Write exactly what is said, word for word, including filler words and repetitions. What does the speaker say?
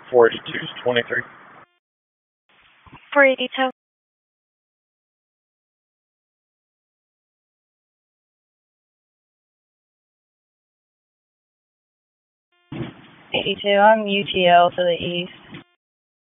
four eighty-two twenty-three. four eighty-two. eighty-two, I'm U T L to the east.